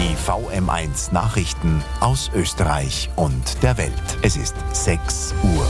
Die VM1 Nachrichten aus Österreich und der Welt. Es ist 6 Uhr.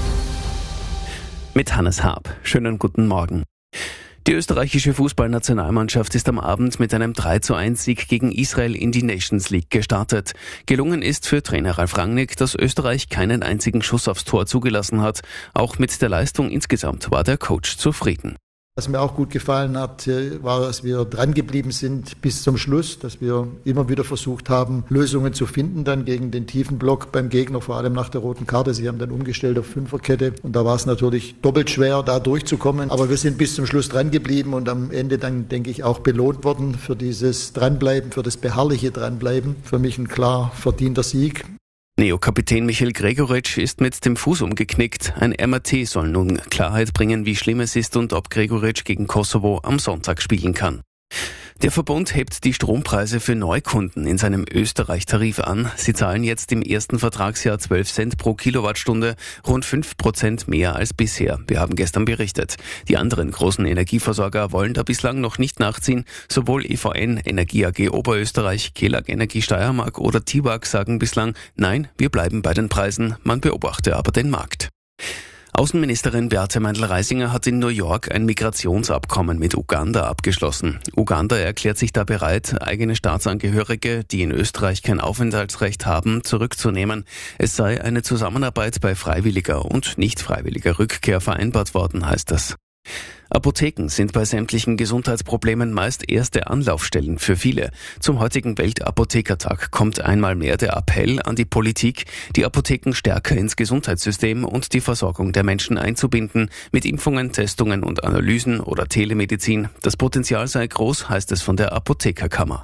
Mit Hannes Haab. Schönen guten Morgen. Die österreichische Fußballnationalmannschaft ist am Abend mit einem 3:1-Sieg gegen Israel in die Nations League gestartet. Gelungen ist für Trainer Ralf Rangnick, dass Österreich keinen einzigen Schuss aufs Tor zugelassen hat. Auch mit der Leistung insgesamt war der Coach zufrieden. Was mir auch gut gefallen hat, war, dass wir dran geblieben sind bis zum Schluss, dass wir immer wieder versucht haben, Lösungen zu finden, dann gegen den tiefen Block beim Gegner, vor allem nach der roten Karte. Sie haben dann umgestellt auf Fünferkette und da war es natürlich doppelt schwer, da durchzukommen. Aber wir sind bis zum Schluss dran geblieben und am Ende dann, denke ich, auch belohnt worden für dieses Dranbleiben, für das beharrliche Dranbleiben. Für mich ein klar verdienter Sieg. Neo-Kapitän Michel Gregoritsch ist mit dem Fuß umgeknickt. Ein MRT soll nun Klarheit bringen, wie schlimm es ist und ob Gregoritsch gegen Kosovo am Sonntag spielen kann. Der Verbund hebt die Strompreise für Neukunden in seinem Österreich-Tarif an. Sie zahlen jetzt im ersten Vertragsjahr 12 Cent pro Kilowattstunde, rund 5% mehr als bisher. Wir haben gestern berichtet. Die anderen großen Energieversorger wollen da bislang noch nicht nachziehen. Sowohl EVN, Energie AG Oberösterreich, Kelag Energie Steiermark oder TIWAG sagen bislang, nein, wir bleiben bei den Preisen. Man beobachte aber den Markt. Außenministerin Beate Meindl-Reisinger hat in New York ein Migrationsabkommen mit Uganda abgeschlossen. Uganda erklärt sich da bereit, eigene Staatsangehörige, die in Österreich kein Aufenthaltsrecht haben, zurückzunehmen. Es sei eine Zusammenarbeit bei freiwilliger und nicht freiwilliger Rückkehr vereinbart worden, heißt es. Apotheken sind bei sämtlichen Gesundheitsproblemen meist erste Anlaufstellen für viele. Zum heutigen Weltapothekertag kommt einmal mehr der Appell an die Politik, die Apotheken stärker ins Gesundheitssystem und die Versorgung der Menschen einzubinden, mit Impfungen, Testungen und Analysen oder Telemedizin. Das Potenzial sei groß, heißt es von der Apothekerkammer.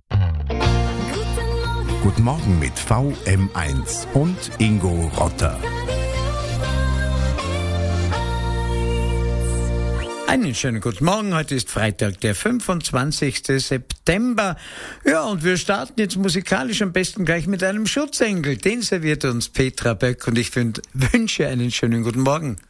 Guten Morgen mit VM1 und Ingo Rotter. Einen schönen guten Morgen. Heute ist Freitag, der 25. September. Ja, und wir starten jetzt musikalisch am besten gleich mit einem Schutzengel. Den serviert uns Petra Böck und ich wünsche einen schönen guten Morgen.